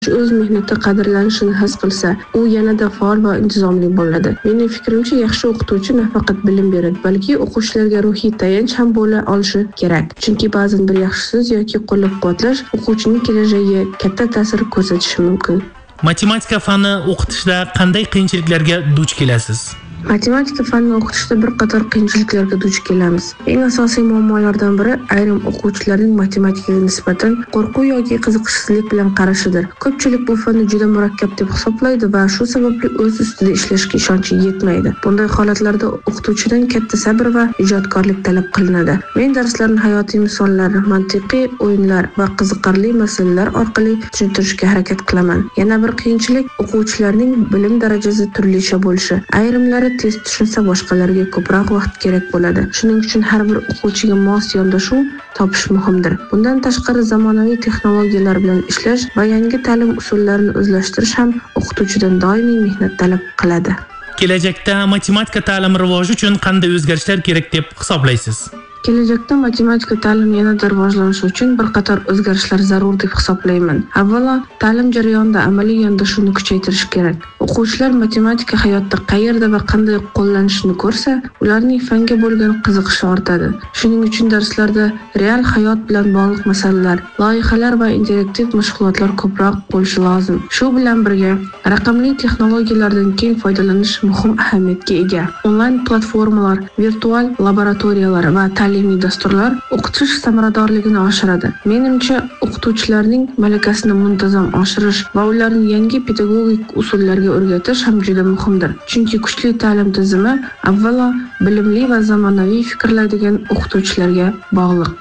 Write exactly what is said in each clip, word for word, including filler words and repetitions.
o'z mehnati qadrlanishini his qilsa, u yanada faol va intizomli bo'ladi. Mening fikrimcha, yaxshi o'qituvchi nafaqat bilim beradi, balki o'quvchilarga ruhiy tayanch ham bo'la olishi kerak. Chunki ba'zan bir yaxshi so'z yoki qo'llab-quvvatlash o'quvchining kelajagiga katta ta'sir ko'rsatishi mumkin. Matematika fani o'qitishda qanday qiyinchiliklarga duch kelasiz? Matematika fanini o'qitishda bir qator qiyinchiliklarga duch kelamiz. Eng asosiy muammolardan biri ayrim o'quvchilarning matematikaga nisbatan qo'rquv yoki qiziqishsizlik bilan qarashidir. Ko'pchilik bu fanni juda murakkab deb hisoblaydi va shu sababli o'z ustida ishlashga ishonchi yetmaydi. Bunday holatlarda o'qituvchidan katta sabr va ijodkorlik talab qilinadi. Men darslarni hayotiy misollar, mantiqiy o'yinlar va qiziqarli masalalar orqali tushuntirishga harakat qilaman. Yana bir qiyinchilik o'quvchilarning bilim darajasi turlicha bo'lishi. Ayrimlari tez tushunsa, boshqalarga ko'proq vaqt kerak bo'ladi. Shuning uchun har bir o'quvchiga mos yondashuv topish muhimdir. Bundan tashqari zamonaviy texnologiyalar bilan ishlash va yangi ta'lim usullarini o'zlashtirish ham o'qituvchidan doimiy mehnat talab qiladi. Kelajakda matematika ta'limi rivoji uchun qanday o'zgarishlar kerak deb hisoblaysiz? Kelajakda matematika ta'lim yanada rivojlanishi uchun bir qator o'zgarishlar zarur deb hisoblayman. Avvalo, ta'lim jarayonida amaliy yondashuvni kuchaytirish kerak. O'quvchilar matematika hayotda qayerda va qanday qo'llanishini ko'rsa, ularning fanga bo'lgan qiziqishi ortadi. Shuning uchun darslarda real hayot bilan bog'liq masalalar, loyihalar va interaktiv mashg'ulotlar ko'proq bo'lishi lozim. Shu bilan birga, raqamli texnologiyalardan keng foydalanish muhim ahamiyatga ega. Onlayn platformalar, virtual laboratoriyalar va ta'limiy dasturlar o'qitish samaradorligini oshiradi. Menimcha, o'qituvchilarning malakasini muntazam oshirish va ularni yangi pedagogik usullarga o'rgatish ham juda muhimdir. Chunki kuchli ta'lim tizimi avvalo bilimli va zamonaviy fikrlaydigan o'qituvchilarga bog'liq.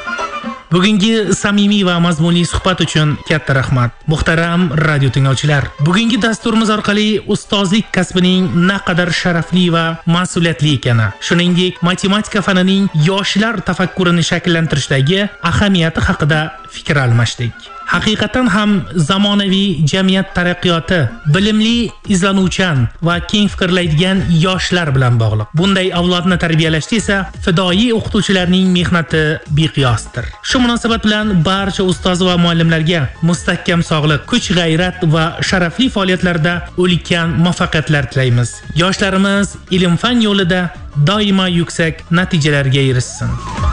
Bugungi samimiy va mazmunli suhbat uchun katta rahmat. Muhtaram radio tinglovchilar, bugungi dasturimiz orqali ustozlik kasbining naqadar sharafli va mas'uliyatli ekani, shuningdek, matematika fanining yoshlar tafakkurini shakllantirishdagi ahamiyati haqida fikr almashdik. Haqiqatan ham zamonaviy jamiyat taraqqiyoti bilimli, izlanuvchan va keng fikrlaydigan yoshlar bilan bog'liq. Bunday avlodni tarbiyalashda esa fidoyi o'qituvchilarning mehnati beqiyosdir. Shu munosabat bilan barcha ustoz va muallimlarga mustahkam sog'lik, kuch-g'ayrat va sharafli faoliyatlarda ulkan muvaffaqiyatlar tilaymiz. Yoshlarimiz ilm-fan yo'lida doimo yuksak natijalarga erishsin.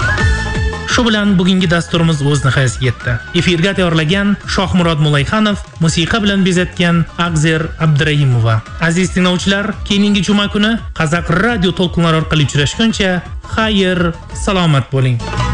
Shu bilan bugungi dasturimiz o'z nihoyasiga yetdi. Efirga tayyorlagan Shohmurod Mulayxanov, musiqa bilan bezatgan Agzer Abdurahimova. Aziz tinglovchilar, keyingi juma kuni Qazaq radio to'lqinlari orqali uchrashguncha xayr, salomat bo'ling.